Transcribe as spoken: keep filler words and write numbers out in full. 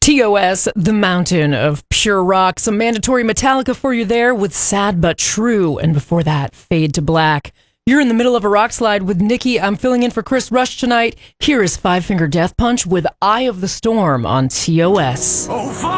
T O S, the mountain of pure rock. Some mandatory Metallica for you there with Sad But True. And before that, Fade to Black. You're in the middle of a rock slide with Nikki. I'm filling in for Chris Rush tonight. Here is Five Finger Death Punch with Eye of the Storm on T O S. Oh,